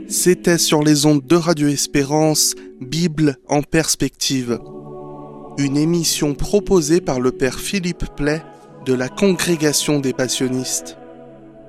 C'était sur les ondes de Radio Espérance, Bible en perspective. Une émission proposée par le père Philippe Play de la Congrégation des Passionistes.